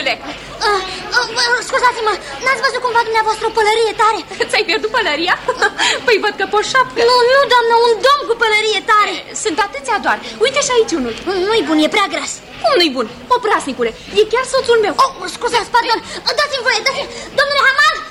repede. Scuzați-mă, n-ați văzut cumva dumneavoastră o pălărie tare? Ți-ai pierdut pălăria? Păi văd că pe o șapcă. Nu, doamnă, un domn cu pălărie tare. Sunt atâția doar. Uite și aici unul. Nu-i bun, e prea gras. Cum nu-i bun? Obrasnicule, e chiar soțul meu. Scuzați, pardon, dați-mi voie, dați-mi. Domnule Hamal,